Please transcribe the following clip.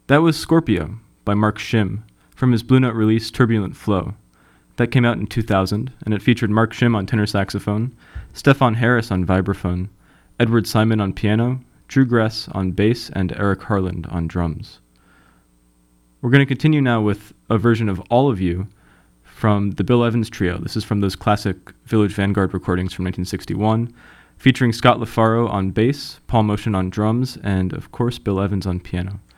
That was Scorpio by Mark Shim from his Blue Note release Turbulent Flow. That came out in 2000, and it featured Mark Shim on tenor saxophone, Stefan Harris on vibraphone, Edward Simon on piano, Drew Gress on bass, and Eric Harland on drums. We're going to continue now with a version of All of You from the Bill Evans Trio. This is from those classic Village Vanguard recordings from 1961, featuring Scott LaFaro on bass, Paul Motion on drums, and of course Bill Evans on piano.